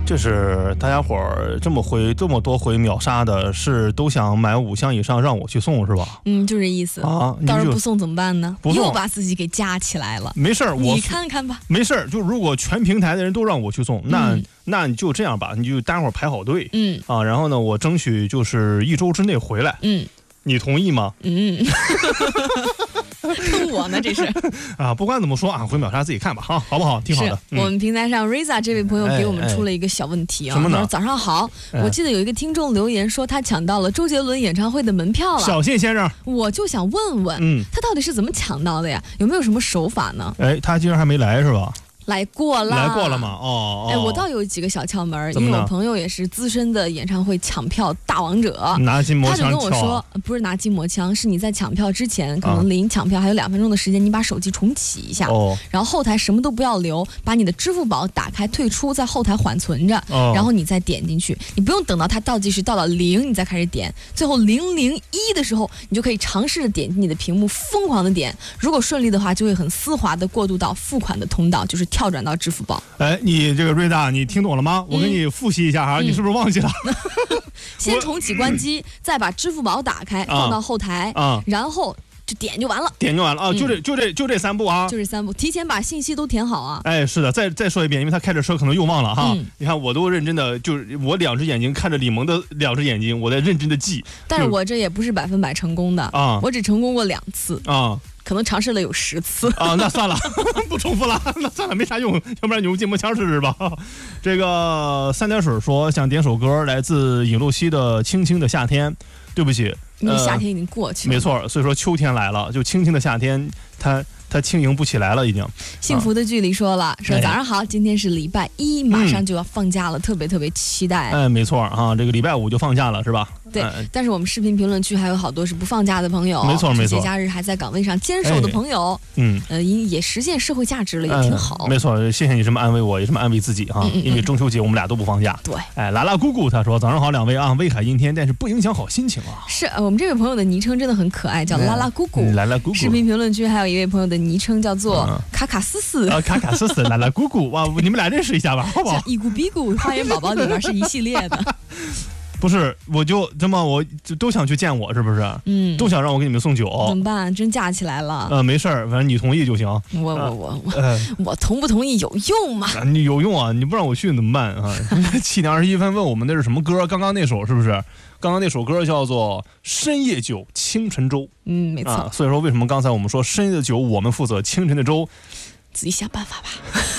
这是大家伙儿这么多回秒杀的，是都想买5箱以上让我去送是吧？ 就这意思啊。 到时候不送怎么办呢？ 不送又把自己给加起来了。 没事儿， 你看看吧。 没事儿，就如果全平台的人都让我去送，那你就这样吧，你就待会儿排好队，然后呢，我争取就是1周之内回来，你同意吗？ 跟我呢，这是啊，不管怎么说啊，回秒杀自己看吧，哈，好不好？挺好的。 我们平台上 Riza 这位朋友给我们出了一个小问题啊， 什么呢？ 他说早上好，我记得有一个听众留言说他抢到了周杰伦演唱会的门票了。 小信先生， 我就想问问，他到底是怎么抢到的呀？有没有什么手法呢？ 他今儿还没来是吧？ 来过了吗？ 我倒有几个小窍门，因为我朋友也是资深的演唱会抢票大王者， 拿筋膜枪， 他就跟我说，不是拿筋膜枪，是你在抢票之前，可能离抢票还有2分钟的时间，你把手机重启一下，然后后台什么都不要留，把你的支付宝打开退出，在后台缓存着，然后你再点进去，你不用等到它倒计时到了0，你再开始点，最后001的时候，你就可以尝试着点击你的屏幕，疯狂的点，如果顺利的话，就会很丝滑的过渡到付款的通道，就是跳转到支付宝。 你这个瑞达，你听懂了吗？我给你复习一下哈，你是不是忘记了？ 先重启关机，再把支付宝打开，放到后台，然后就点就完了。 啊！就这3步啊！ 就这3步，提前把信息都填好啊！ 是的，再说一遍，因为他开着车可能又忘了哈。你看，我都认真的，就是我2只眼睛看着李萌的2只眼睛，我在认真的记。 但是我这也不是100%成功的啊，我只成功过2次啊。可能尝试了有10次啊，那算了，不重复了，那算了，没啥用，要不然你用筋膜枪试试吧。这个3点水说想点首歌，来自尹露希的《轻轻的夏天》。对不起， 夏天已经过去了， 没错，所以说秋天来了，就轻轻的夏天，它轻盈不起来了，已经。 幸福的距离说了，说早上好，今天是礼拜1，马上就要放假了，特别特别期待。 没错啊，这个礼拜5就放假了，是吧？ 对，但是我们视频评论区还有好多是不放假的朋友， 没错， 节假日还在岗位上坚守的朋友，也实现社会价值了，也挺好。 没错，谢谢你这么安慰我，也这么安慰自己哈，因为中秋节我们俩都不放假。 对， 拉拉姑姑他说早上好，2位啊，威海阴天，但是不影响好心情啊。 是我们这位朋友的昵称真的很可爱，叫拉拉姑姑。 拉拉姑姑。 视频评论区还有一位朋友的昵称叫做卡卡斯斯。 卡卡斯斯，拉拉姑姑，哇，你们俩认识一下吧，好不好？ 一咕比咕，花园宝宝里边是一系列的。 不是，我就都想去见我，是不是？都想让我给你们送酒。 怎么办？真架起来了。 没事儿，反正你同意就行。 我同不同意有用吗？ 你有用啊！你不让我去怎么办啊？7点21分问我们那是什么歌？刚刚那首是不是？刚刚那首歌叫做《深夜酒清晨粥》。 没错。 所以说为什么刚才我们说深夜的酒我们负责，清晨的粥自己想办法吧。